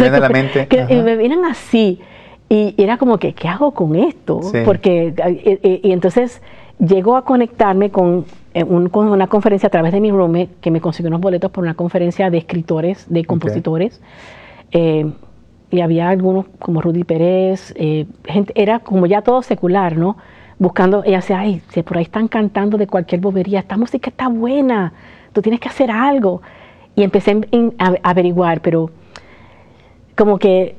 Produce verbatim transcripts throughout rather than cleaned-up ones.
te viene a la mente. Que, que me vienen así. Y era como que, ¿qué hago con esto? Sí. Porque, y, y, y entonces llego a conectarme con, un, con una conferencia a través de mi roommate, que me consiguió unos boletos por una conferencia de escritores, de compositores. Okay. Eh, y había algunos como Rudy Pérez, eh, gente, era como ya todo secular, ¿no? Buscando, ella decía, ay, si por ahí están cantando de cualquier bobería, esta música está buena, tú tienes que hacer algo. Y empecé a, a averiguar, pero como que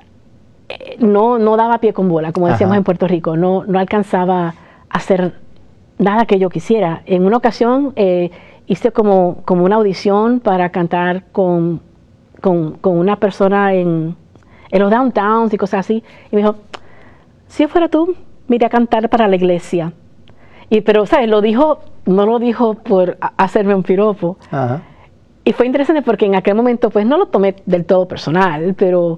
no, no daba pie con bola, como decíamos. Ajá. En Puerto Rico, no, no alcanzaba a hacer nada que yo quisiera. En una ocasión eh, hice como, como una audición para cantar con, con, con una persona en, en los downtowns y cosas así, y me dijo, si fuera tú, me iría a cantar para la iglesia. Y, pero, ¿sabes? Lo dijo, no lo dijo por hacerme un piropo. Ajá. Y fue interesante porque en aquel momento, pues, no lo tomé del todo personal, pero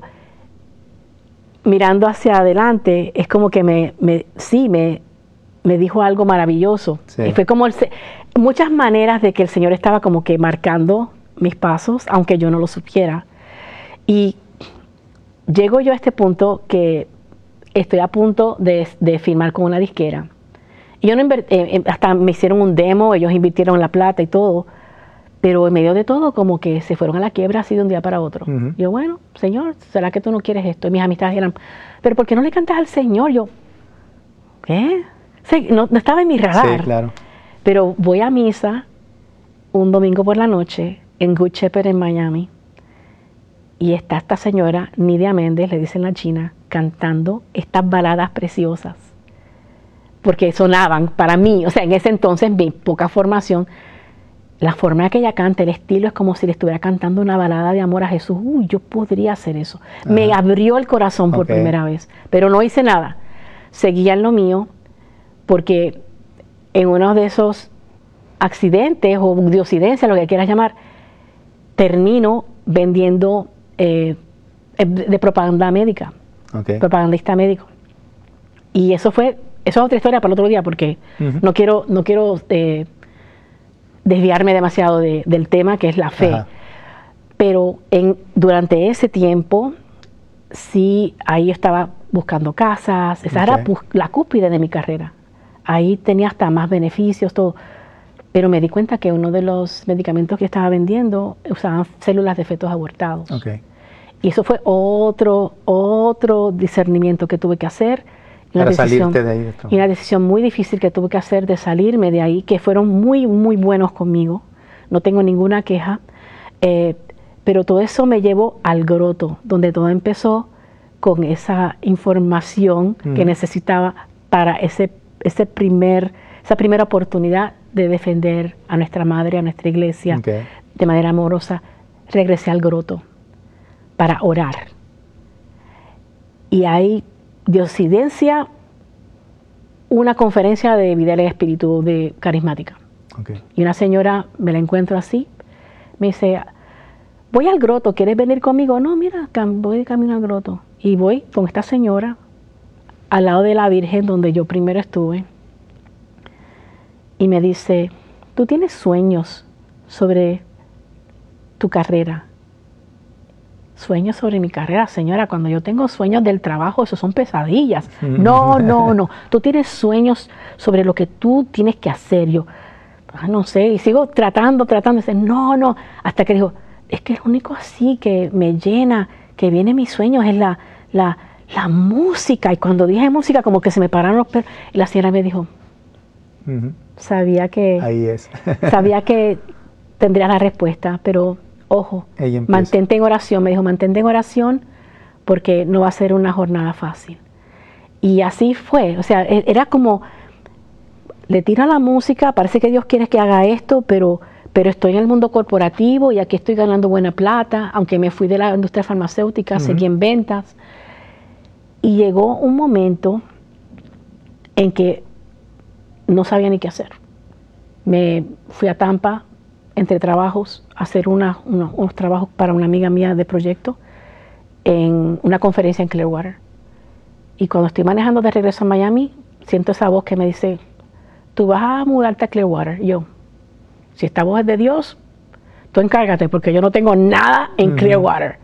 mirando hacia adelante, es como que me, me sí, me, me dijo algo maravilloso. Sí. Y fue como el, muchas maneras de que el Señor estaba como que marcando mis pasos, aunque yo no lo supiera. Y llego yo a este punto que estoy a punto de, de firmar con una disquera. Y yo no eh, hasta me hicieron un demo, ellos invirtieron la plata y todo, pero en medio de todo como que se fueron a la quiebra así de un día para otro. Uh-huh. Yo, bueno, Señor, ¿será que tú no quieres esto? Y mis amistades eran, ¿pero por qué no le cantas al Señor? Yo, ¿qué? Sí, no, no estaba en mi radar. Sí, claro. Pero voy a misa un domingo por la noche en Good Shepherd en Miami, y está esta señora, Nidia Méndez, le dicen la china, cantando estas baladas preciosas. Porque sonaban para mí, o sea, en ese entonces, mi poca formación, la forma en que ella canta, el estilo es como si le estuviera cantando una balada de amor a Jesús. Uy, yo podría hacer eso. Ajá. Me abrió el corazón por okay. primera vez, pero no hice nada. Seguía en lo mío, porque en uno de esos accidentes o diosidencia, lo que quieras llamar, termino vendiendo eh, de propaganda médica, okay. propagandista médico. Y eso fue, eso es otra historia para el otro día, porque uh-huh. no quiero, no quiero eh, desviarme demasiado de, del tema, que es la fe. Ajá. Pero en, durante ese tiempo, sí, ahí estaba buscando casas, esa okay. era la cúspide de mi carrera. Ahí tenía hasta más beneficios, todo. Pero me di cuenta que uno de los medicamentos que estaba vendiendo usaban células de fetos abortados. Okay. Y eso fue otro, otro discernimiento que tuve que hacer. Para salirte de ahí. De y una decisión muy difícil que tuve que hacer de salirme de ahí, que fueron muy, muy buenos conmigo. No tengo ninguna queja. Eh, pero todo eso me llevó al Groto, donde todo empezó con esa información mm. que necesitaba para ese, ese primer, esa primera oportunidad de defender a nuestra madre, a nuestra iglesia, okay. de manera amorosa. Regresé al Groto para orar. Y ahí, de Occidencia, una conferencia de vida y espíritu de carismática. Okay. Y una señora, me la encuentro así, me dice, voy al Groto, ¿quieres venir conmigo? No, mira, voy de camino al Groto. Y voy con esta señora al lado de la Virgen donde yo primero estuve. Y me dice, ¿tú tienes sueños sobre tu carrera? Sueños sobre mi carrera, señora. Cuando yo tengo sueños del trabajo, eso son pesadillas. No, no, no. Tú tienes sueños sobre lo que tú tienes que hacer. Yo, ah, no sé, y sigo tratando, tratando. Dice, no, no. Hasta que dijo, es que lo único así que me llena, que viene mis sueños, es la, la, la música. Y cuando dije música, como que se me pararon los pelos. Y la señora me dijo, uh-huh. sabía que, ahí es. sabía que tendría la respuesta, pero ojo, mantente en oración. Me dijo, mantente en oración porque no va a ser una jornada fácil. Y así fue. O sea, era como, le tira la música, parece que Dios quiere que haga esto, pero, pero estoy en el mundo corporativo y aquí estoy ganando buena plata, aunque me fui de la industria farmacéutica, uh-huh. seguí en ventas. Y llegó un momento en que no sabía ni qué hacer. Me fui a Tampa entre trabajos a hacer una, una, unos trabajos para una amiga mía de proyecto en una conferencia en Clearwater. Y cuando estoy manejando de regreso a Miami, siento esa voz que me dice, tú vas a mudarte a Clearwater. Y yo, si esta voz es de Dios, tú encárgate, porque yo no tengo nada en uh-huh. Clearwater.